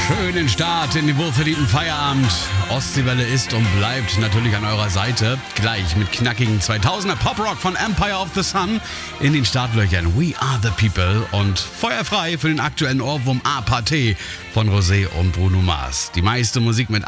Schönen Start in den wohlverdienten Feierabend. Ostseewelle ist und bleibt natürlich an eurer Seite. Gleich mit knackigen 2000er Poprock von Empire of the Sun in den Startlöchern. We are the people und feuerfrei für den aktuellen Ohrwurm Aparté von Rosé und Bruno Mars. Die meiste Musik mit